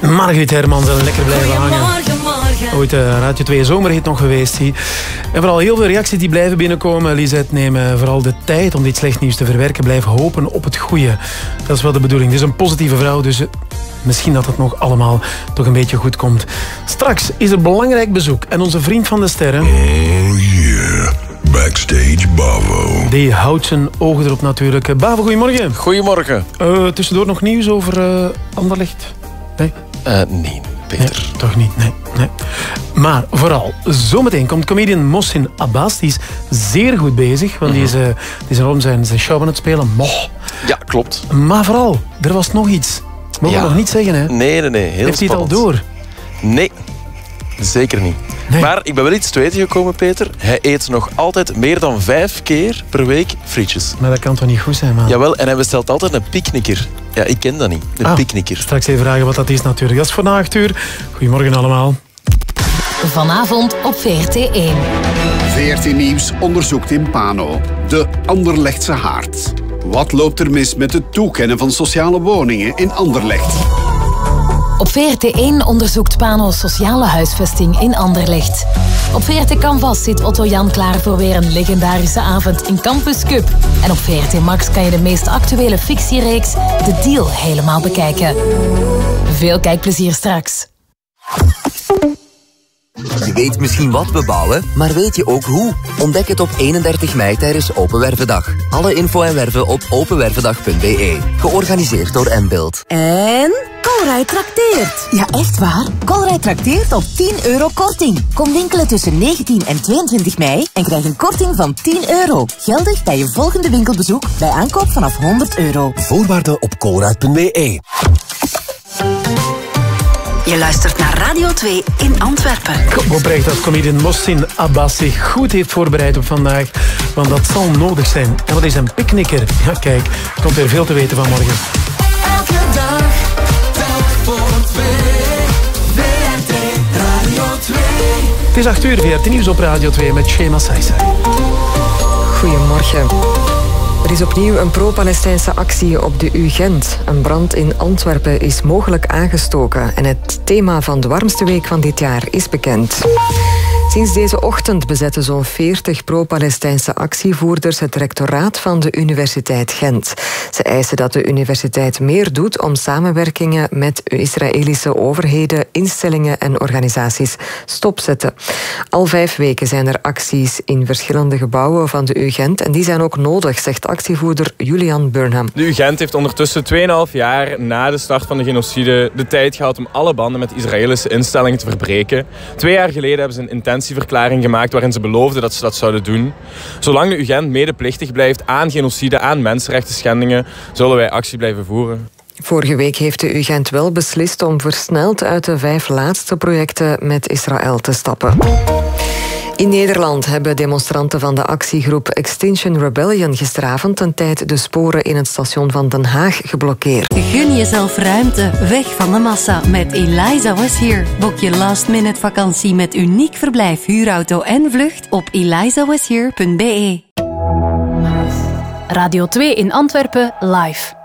Margriet Hermans en lekker blijven hangen. Ooit Radio 2 zomerhit nog geweest. Zie. En vooral heel veel reacties die blijven binnenkomen. Lisette, neem vooral de tijd om dit slecht nieuws te verwerken. Blijf hopen op het goede. Dat is wel de bedoeling. Het is een positieve vrouw, dus misschien dat het nog allemaal toch een beetje goed komt. Straks is er belangrijk bezoek. En onze vriend van de sterren... Oh yeah, Backstage Bavo. Die houdt zijn ogen erop natuurlijk. Bavo, goedemorgen. Goedemorgen. Tussendoor nog nieuws over Anderlecht? Nee? Nee, Peter. Nee, toch niet, nee. Maar vooral, zometeen komt comedian Mohsin Abbas. Die is zeer goed bezig, want die is enorm zijn show aan het spelen. Ja, klopt. Maar vooral, er was nog iets. Mogen we nog niet zeggen, hè? Nee. Heel Heeft hij het al spannend. door? Nee, zeker niet. Nee. Maar ik ben wel iets te weten gekomen, Peter. Hij eet nog altijd meer dan 5 keer per week frietjes. Maar dat kan toch niet goed zijn, man? Jawel, en hij bestelt altijd een picknicker. Ja, ik ken dat niet. Een picknicker. Straks even vragen wat dat is natuurlijk. Dat is voor na 8 uur. Goedemorgen allemaal. Vanavond op VRT1. VRT Nieuws onderzoekt in Pano de Anderlechtse haard. Wat loopt er mis met het toekennen van sociale woningen in Anderlecht? Op VRT1 onderzoekt Pano sociale huisvesting in Anderlecht. Op VRT Canvas zit Otto Jan klaar voor weer een legendarische avond in Campus Cup. En op VRT Max kan je de meest actuele fictiereeks The Deal helemaal bekijken. Veel kijkplezier straks. Je weet misschien wat we bouwen, maar weet je ook hoe? Ontdek het op 31 mei tijdens Open Wervendag. Alle info en werven op openwervendag.be. Georganiseerd door Mbuild. En Colruyt trakteert. Ja, echt waar? Colruyt trakteert op €10 korting. Kom winkelen tussen 19 en 22 mei en krijg een korting van €10. Geldig bij je volgende winkelbezoek bij aankoop vanaf €100. Voorwaarden op colruyt.be. Je luistert naar Radio 2 in Antwerpen. Ik hoop oprecht dat comedian Mohsin Abbas zich goed heeft voorbereid op vandaag. Want dat zal nodig zijn. En wat is een picknicker? Ja, kijk, er komt er veel te weten van morgen. Elke dag, telk voor 2. VRT Radio 2. Het is 8 uur, VRT Nieuws op Radio 2 met Shema Saisa. Goedemorgen. Er is opnieuw een pro-Palestijnse actie op de UGent. Een brand in Antwerpen is mogelijk aangestoken. En het thema van de warmste week van dit jaar is bekend. Sinds deze ochtend bezetten zo'n 40 pro-Palestijnse actievoerders het rectoraat van de Universiteit Gent. Ze eisen dat de universiteit meer doet om samenwerkingen met Israëlische overheden, instellingen en organisaties stopzetten. Al 5 weken zijn er acties in verschillende gebouwen van de UGent en die zijn ook nodig, zegt actievoerder Julian Burnham. De UGent heeft ondertussen 2,5 jaar na de start van de genocide de tijd gehad om alle banden met Israëlische instellingen te verbreken. 2 jaar geleden hebben ze een intentieverklaring gemaakt waarin ze beloofden dat ze dat zouden doen. Zolang de UGent medeplichtig blijft aan genocide, aan mensenrechten schendingen, zullen wij actie blijven voeren. Vorige week heeft de UGent wel beslist om versneld uit de 5 laatste projecten met Israël te stappen. In Nederland hebben demonstranten van de actiegroep Extinction Rebellion gisteravond een tijd de sporen in het station van Den Haag geblokkeerd. Gun jezelf ruimte, weg van de massa met Eliza Was Here. Boek je last-minute vakantie met uniek verblijf, huurauto en vlucht op elizawashere.be. Radio 2 in Antwerpen live.